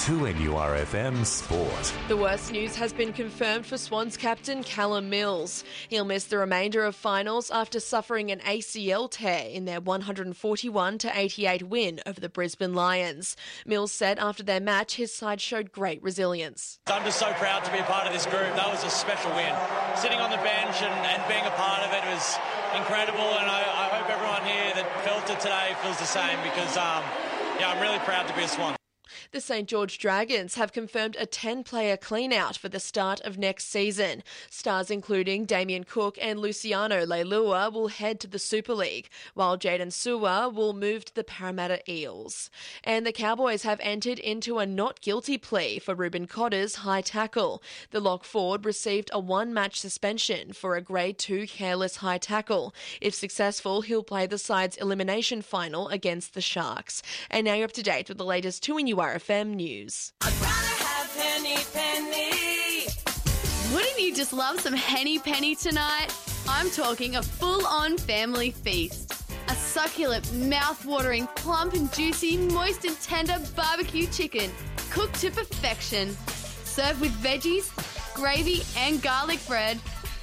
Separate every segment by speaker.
Speaker 1: 2NURFM Sport.
Speaker 2: The worst news has been confirmed for Swans captain Callum Mills. He'll miss the remainder of finals after suffering an ACL tear in their 141-88 win over the Brisbane Lions. Mills said after their match his side showed great resilience.
Speaker 3: I'm just so proud to be a part of this group. That was a special win. Sitting on the bench and being a part of it was incredible, and I hope everyone here that felt it today feels the same because I'm really proud to be a Swan.
Speaker 2: The St George Dragons have confirmed a 10-player clean-out for the start of next season. Stars including Damien Cook and Luciano Leilua will head to the Super League, while Jaden Sewer will move to the Parramatta Eels. And the Cowboys have entered into a not guilty plea for Ruben Cotter's high tackle. The lock forward received a one-match suspension for a Grade 2 careless high tackle. If successful, he'll play the side's elimination final against the Sharks. And now you're up to date with the latest 2NURFM news.
Speaker 4: I'd rather have Henny Penny.
Speaker 5: Wouldn't you just love some Henny Penny tonight? I'm talking a full-on family feast. A succulent, mouth-watering, plump and juicy, moist and tender barbecue chicken, cooked to perfection. Served with veggies, gravy and garlic bread.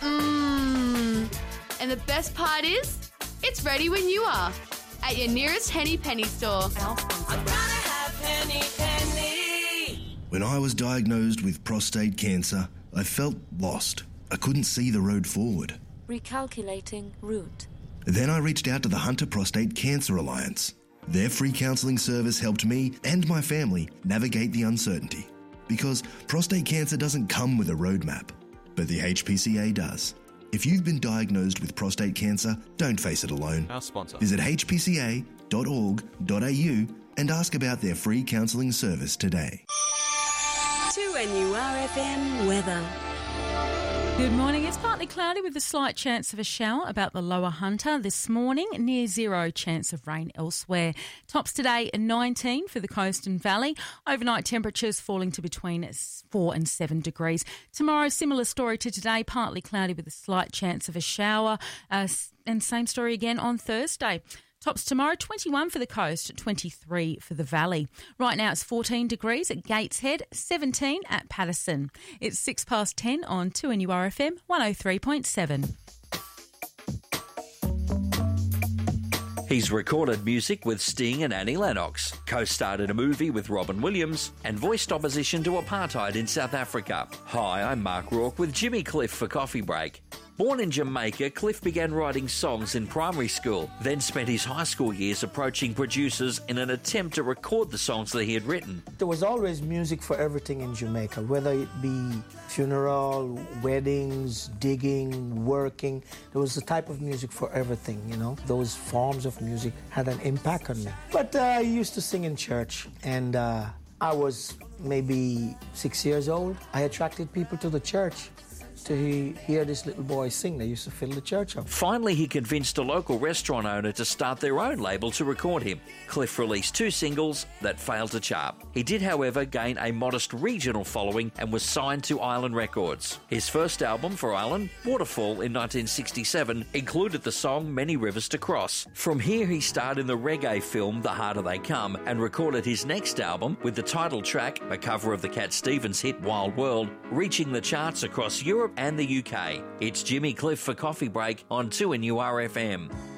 Speaker 5: And the best part is, it's ready when you are. At your nearest Henny Penny store.
Speaker 4: I'd rather have Henny Penny.
Speaker 6: When I was diagnosed with prostate cancer, I felt lost. I couldn't see the road forward.
Speaker 7: Recalculating route.
Speaker 6: Then I reached out to the Hunter Prostate Cancer Alliance. Their free counselling service helped me and my family navigate the uncertainty. Because prostate cancer doesn't come with a roadmap, but the HPCA does. If you've been diagnosed with prostate cancer, don't face it alone.
Speaker 8: Our sponsor.
Speaker 6: Visit hpca.org.au and ask about their free counselling service today.
Speaker 7: 2NURFM weather.
Speaker 9: Good morning. It's partly cloudy with a slight chance of a shower about the lower Hunter this morning. Near zero chance of rain elsewhere. Tops today at 19 for the coast and valley. Overnight temperatures falling to between 4 and 7 degrees. Tomorrow, similar story to today, partly cloudy with a slight chance of a shower. And same story again on Thursday. Tops tomorrow, 21 for the coast, 23 for the valley. Right now it's 14 degrees at Gateshead, 17 at Patterson. It's 10:06 on 2NURFM 103.7.
Speaker 10: He's recorded music with Sting and Annie Lennox, co-starred in a movie with Robin Williams, and voiced opposition to apartheid in South Africa. Hi, I'm Mark Rourke with Jimmy Cliff for Coffee Break. Born in Jamaica, Cliff began writing songs in primary school, then spent his high school years approaching producers in an attempt to record the songs that he had written.
Speaker 11: There was always music for everything in Jamaica, whether it be funeral, weddings, digging, working. There was a type of music for everything, you know. Those forms of music had an impact on me. But I used to sing in church, and I was maybe 6 years old. I attracted people to the church to hear this little boy sing. They used to fill the church up.
Speaker 10: Finally, he convinced a local restaurant owner to start their own label to record him. Cliff released 2 singles that failed to chart. He did, however, gain a modest regional following and was signed to Island Records. His first album for Island, Waterfall, in 1967, included the song Many Rivers to Cross. From here, he starred in the reggae film The Harder They Come and recorded his next album with the title track, a cover of the Cat Stevens hit Wild World, reaching the charts across Europe and the UK. It's Jimmy Cliff for Coffee Break on 2NURFM.